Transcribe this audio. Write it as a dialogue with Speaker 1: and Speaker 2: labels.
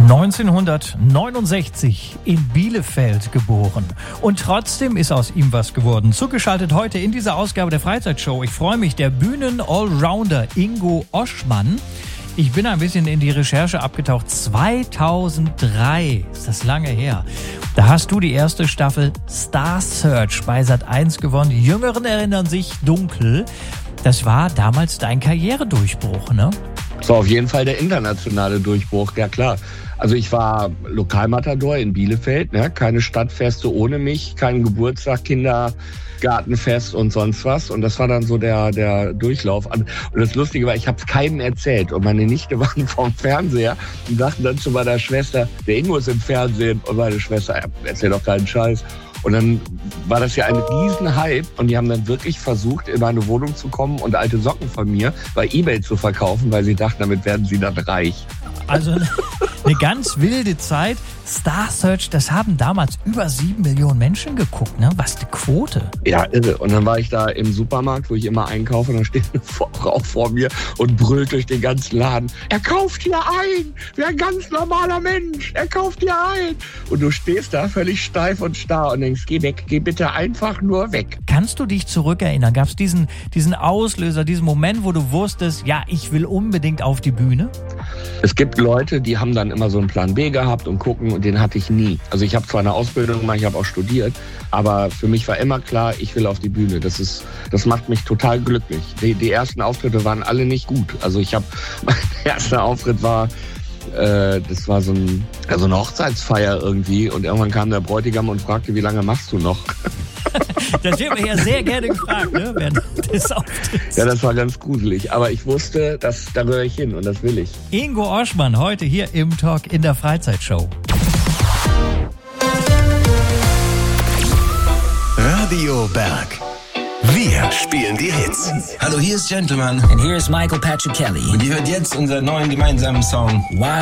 Speaker 1: 1969 in Bielefeld geboren. Und trotzdem ist aus ihm was geworden. Zugeschaltet heute in dieser Ausgabe der Freizeitshow. Ich freue mich, der Bühnen-Allrounder Ingo Oschmann. Ich bin ein bisschen in die Recherche abgetaucht. 2003 ist das lange her. Da hast du die erste Staffel Star Search bei Sat.1 gewonnen. Die Jüngeren erinnern sich dunkel. Das war damals dein Karrieredurchbruch, ne?
Speaker 2: Das war auf jeden Fall der internationale Durchbruch, ja klar. Also ich war Lokalmatador in Bielefeld, ne? Keine Stadtfeste ohne mich, kein Geburtstag, Kindergartenfest und sonst was. Und das war dann so der Durchlauf. Und das Lustige war, ich habe es keinem erzählt. Und meine Nichte waren vorm Fernseher und sagten dann zu meiner Schwester, der Ingo ist im Fernsehen. Und meine Schwester, erzähl doch keinen Scheiß. Und dann war das ja ein Riesenhype und die haben dann wirklich versucht, in meine Wohnung zu kommen und alte Socken von mir bei eBay zu verkaufen, weil sie dachten, damit werden sie dann reich.
Speaker 1: Also eine ganz wilde Zeit. Star Search, das haben damals über 7 Millionen Menschen geguckt, ne? Was eine Quote.
Speaker 2: Ja, irre. Und dann war ich da im Supermarkt, wo ich immer einkaufe, und da steht eine Frau vor mir und brüllt durch den ganzen Laden. Er kauft hier ein! Wie ein ganz normaler Mensch! Er kauft hier ein! Und du stehst da völlig steif und starr und denkst, geh weg, geh bitte einfach nur weg.
Speaker 1: Kannst du dich zurückerinnern? Gab es diesen Auslöser, diesen Moment, wo du wusstest, ja, ich will unbedingt auf die Bühne?
Speaker 2: Es gibt Leute, die haben dann immer so einen Plan B gehabt und gucken, und den hatte ich nie. Also ich habe zwar eine Ausbildung gemacht, ich habe auch studiert, aber für mich war immer klar, ich will auf die Bühne. Das macht mich total glücklich. Die ersten Auftritte waren alle nicht gut. Also mein erster Auftritt war, das war so eine Hochzeitsfeier irgendwie, und irgendwann kam der Bräutigam und fragte, wie lange machst du noch?
Speaker 1: Das wird mir ja sehr gerne gefragt, ne, während des Auftritts.
Speaker 2: Ja, das war ganz gruselig. Aber ich wusste, da gehöre ich hin und das will ich.
Speaker 1: Ingo Oschmann heute hier im Talk in der Freizeitshow.
Speaker 3: Radio Berg. Wir spielen die Hits.
Speaker 4: Hallo, hier ist Gentleman.
Speaker 5: And here is Michael Patrick Kelly.
Speaker 4: Und ihr hört jetzt unseren neuen gemeinsamen Song.
Speaker 5: Wild